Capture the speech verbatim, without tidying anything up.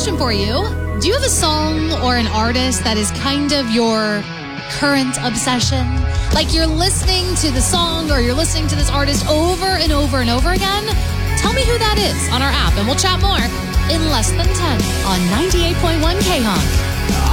question for you. Do you have a song or an artist that is kind of your current obsession? Like you're listening to the song or you're listening to this artist over and over and over again? Tell me who that is on our app, and we'll chat more in less than ten on ninety-eight point one K H O N.